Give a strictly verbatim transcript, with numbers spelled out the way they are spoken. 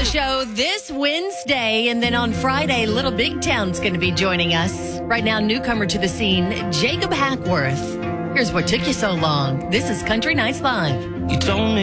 the show this Wednesday. And then on Friday, Little Big Town's going to be joining us. Right now, newcomer to the scene, Jacob Hackworth. Here's what took you so long. This is Country Nights Live. You told me